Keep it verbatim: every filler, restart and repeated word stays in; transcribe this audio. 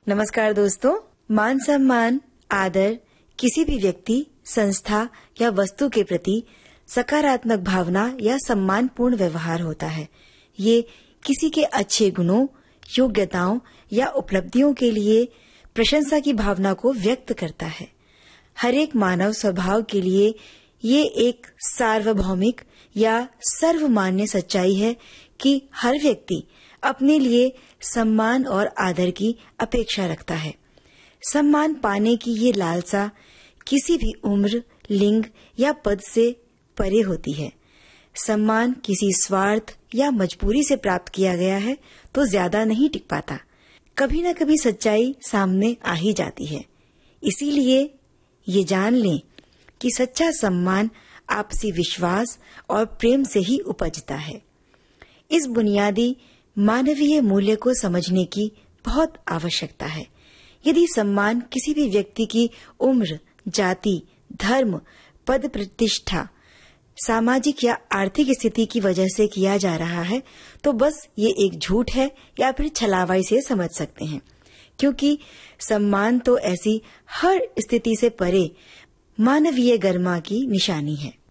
नमस्कार दोस्तों। मान सम्मान, आदर किसी भी व्यक्ति, संस्था या वस्तु के प्रति सकारात्मक भावना या सम्मानपूर्ण व्यवहार होता है। ये किसी के अच्छे गुणों, योग्यताओं या उपलब्धियों के लिए प्रशंसा की भावना को व्यक्त करता है। हर एक मानव स्वभाव के लिए ये एक सार्वभौमिक या सर्वमान्य सच्चाई है कि हर व्यक्ति अपने लिए सम्मान और आदर की अपेक्षा रखता है। सम्मान पाने की ये लालसा किसी भी उम्र, लिंग या पद से परे होती है। सम्मान किसी स्वार्थ या मजबूरी से प्राप्त किया गया है तो ज्यादा नहीं टिक पाता। कभी न कभी सच्चाई सामने आ ही जाती है। इसीलिए ये जान लें कि सच्चा सम्मान आपसी विश्वास और प्रेम से ही उपजता है। इस बुनियादी मानवीय मूल्य को समझने की बहुत आवश्यकता है। यदि सम्मान किसी भी व्यक्ति की उम्र, जाति, धर्म, पद प्रतिष्ठा, सामाजिक या आर्थिक स्थिति की वजह से किया जा रहा है तो बस ये एक झूठ है या फिर छलावाई से समझ सकते हैं, क्योंकि सम्मान तो ऐसी हर स्थिति से परे मानवीय गरिमा की निशानी है।